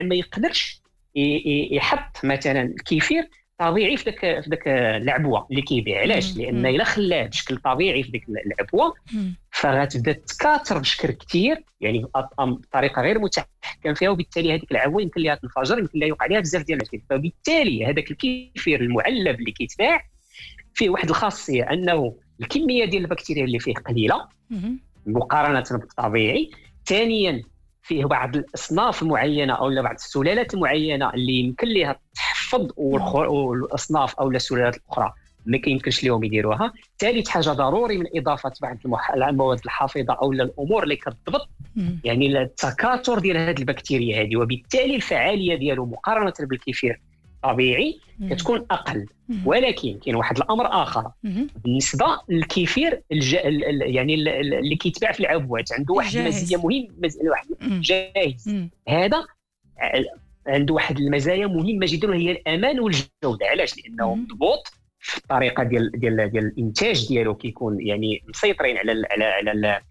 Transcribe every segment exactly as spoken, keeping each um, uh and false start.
ما يقدرش يحط مثلا الكيفير طبيعي في داك في داك العبوه اللي كيبيع. علاش؟ لان الا خلاه بشكل طبيعي في ديك العبوه فغتبدا تكاثر بشكل كثير، يعني بطريقه غير متحكم فيها، وبالتالي هذيك العبوه يمكن لها تنفجر، يمكن لها يوقع عليها بزاف ديال المشاكل. فبالتالي هذاك الكيفير المعلب اللي كيتباع فيه واحد الخاصيه انه الكميه ديال البكتيريا اللي فيه قليله مقارنه بالطبيعي. ثانيا فيه بعض الاصناف معينه او بعض السلالات المعينه اللي يمكن لها تحفظ، والاصناف او السلالات الاخرى ما كيمكنش لهم يديروها. ثالث حاجه ضروري من اضافه بعض المواد الحافظه او الامور اللي كتضبط يعني التكاثر ديال هذه البكتيريا هذه، وبالتالي الفعاليه ديالو مقارنه بالكيفير طبيعي كتكون اقل. ولكن كاين واحد الامر اخر بالنسبه للكيفير الج... يعني اللي كيتباع في العبوات، عنده واحد المزيه مهمه، واحد جاهز. هذا عنده واحد المزايا مهمه جدا وهي الامان والجوده. علاش؟ لانه مضبوط في الطريقه ديال ديال ديال الانتاج ديالو، كيكون يعني مسيطرين على على على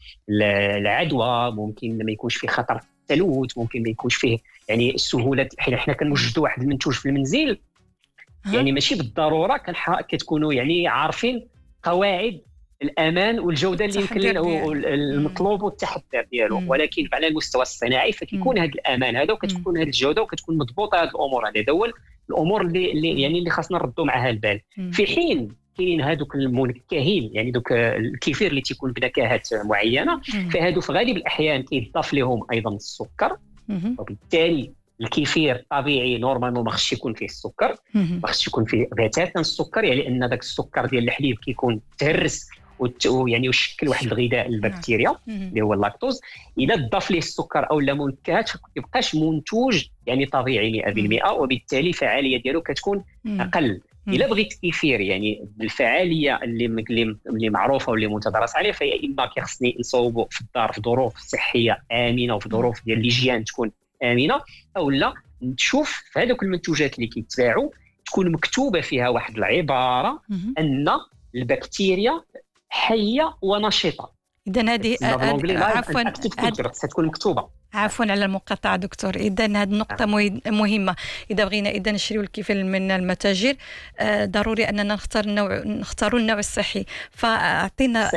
العدوى، ممكن ما يكونش فيه خطر التلوث، ممكن ما يكونش فيه يعني السهوله. حين حنا كنوجدوا واحد المنتوج في المنزل يعني ماشي بالضروره كتكونوا يعني عارفين قواعد الامان والجوده اللي يمكن المطلوب والتحضير ديالو، ولكن على المستوى الصناعي فكيكون هذا الامان هذا وكتكون هذه الجوده وكتكون مضبوطه هذه الامور. هذا هو الامور اللي, اللي يعني اللي خاصنا نردوا معها البال. في حين كاين هذوك المنكهين، يعني دوك الكيفير اللي تيكون بنكهات معينه، فهادو في غالب الاحيان كيضاف لهم ايضا السكر، وبالتالي الكيفير طبيعي نورمالمون ما خصش يكون فيه السكر، ما خصش يكون فيه بتاتا السكر، يعني ان داك السكر ديال الحليب كيكون تهرس ويعني ويشكل واحد الغذاء للبكتيريا اللي هو اللاكتوز. اذا ضاف ليه السكر او لا منكهات ما كيبقاش منتوج يعني طبيعي مئة بالمئة، وبالتالي الفعاليه ديالو كتكون اقل. الا بغيت كيفير يعني بالفعاليه اللي اللي معروفه واللي متدرس عليه، فيا اما كيخصني نصوبه في الدار في ظروف صحيه امنه وفي ظروف ديال ليجيان تكون امنه، او لا نشوف في هذوك المنتوجات اللي كيتباعوا تكون مكتوبه فيها واحد العباره ان البكتيريا حيه ونشطه. اذا هذه عفوا تكون مكتوبه. عفوا على المقاطعه دكتور، اذا هذه النقطه مهمه. اذا بغينا اذا نشريو الكيفير من المتاجر ضروري اننا نختار النوع نختاروا النوع الصحي. فاعطينا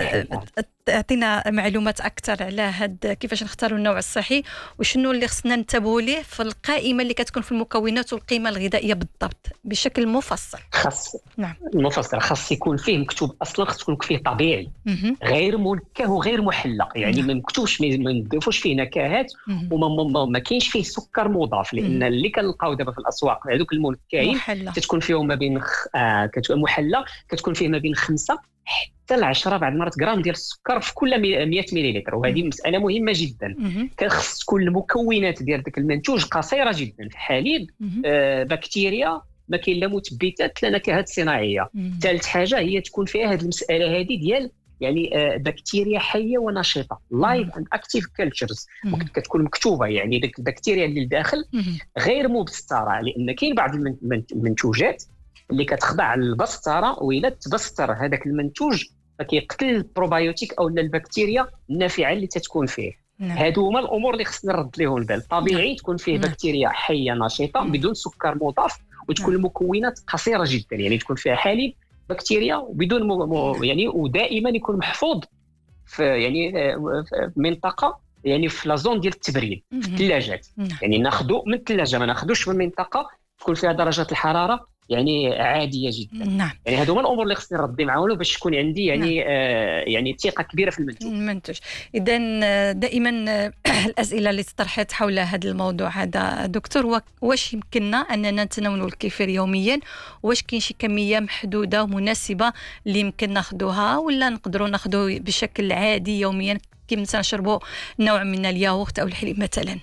اعطينا معلومات اكثر على هاد كيفاش نختاروا النوع الصحي، وشنو اللي خصنا ننتبهوا ليه في القائمه اللي كتكون في المكونات والقيمه الغذائيه بالضبط بشكل مفصل. خاص نعم المفصل خاص يكون فيه مكتوب اصلا، خص يكون فيه طبيعي غير منكه وغير محلى، يعني ما مكتوبش ما نضيفوش فيه نكهات وما ما كاينش فيه سكر مضاف، لان اللي كنلقاو دابا في الاسواق هذوك المنكهين كتكون فيهم ما بين خ... آه كتكون محلى كتكون فيه ما بين خمسة حتى العشرة بعض المرات غرام ديال السكر في كل مئة مليلتر، وهذه مساله مهمه جدا. كنخص تكون المكونات ديال داك المنتوج قصيره جدا. في حليب آه بكتيريا ما كاين لا مثبتات لا نكهات صناعيه. ثالث حاجه هي تكون فيها هذه المساله هذه ديال يعني آه بكتيريا حيه ونشطه، لايف اند اكتيف كلتشرز، كتكون مكتوبه يعني ديك البكتيريا اللي لداخل غير مبستره، لان كاين بعض المنتوجات اللي كتخضع للبسطره، وإلا تبستر هذاك المنتوج فكيقتل البروبايوتيك او البكتيريا النافعه اللي تتكون فيه. نعم. هادو هما الامور اللي خصنا نرد لهم البال. طبيعي نعم. تكون فيه نعم. بكتيريا حيه نشطه نعم. بدون سكر مضاف، وتكون نعم. المكونات قصيره جدا، يعني تكون فيها حليب بكتيريا وبدون م... يعني ودائما يكون محفوظ في يعني في منطقه يعني في لا زون ديال التبريد في الثلاجات، يعني ناخذو من الثلاجه ما ناخذوش من منطقه تكون فيها درجات الحراره يعني عاديه جدا. نعم. يعني هادو هما الامور اللي خصني نردي معاهم باش تكون عندي يعني نعم. آه يعني ثقه كبيره في المنتوج. المنتوج. اذا دائما الاسئله اللي طرحت حول هذا الموضوع هذا دكتور، واش يمكننا اننا نتناولوا الكيفير يوميا؟ واش كاين شي كميه محدوده ومناسبه اللي يمكن ناخذوها، ولا نقدروا ناخذوه بشكل عادي يوميا كيما مثلا نشربوا نوع من الياغورت او الحليب مثلا؟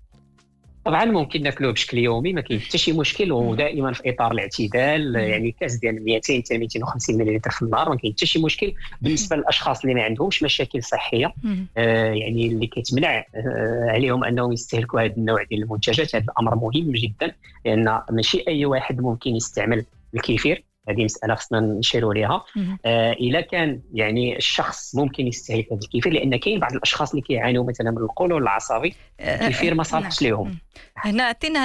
طبعا ممكن ناكلوه بشكل يومي، ما كاين حتى شي مشكل، ودائما في اطار الاعتدال. يعني كاس ديال مئتين حتى مئتين وخمسين مليلتر في النهار ما كاين حتى شي مشكل بالنسبه للاشخاص اللي ما عندهمش مشاكل صحيه، آه يعني اللي كتمنع آه عليهم انهم يستهلكوا هذا النوع ديال المنتجات. هذا الامر مهم جدا، لان ماشي اي واحد ممكن يستعمل الكيفير، هذه مسألة خصنا نشيروا ليها. آه إلا كان يعني الشخص ممكن يستهلك هذا الكيفير، لأن كاين بعض الأشخاص اللي كيعانوا مثلا من القولون العصبي الكيفير ما صالحش لهم. هنا أعطينا